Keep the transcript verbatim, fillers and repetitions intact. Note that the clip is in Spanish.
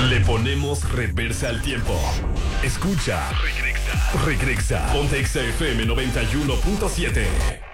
Le ponemos reversa al tiempo. Escucha. Regresa. Regresa. Ponte Exa F M noventa y uno punto siete.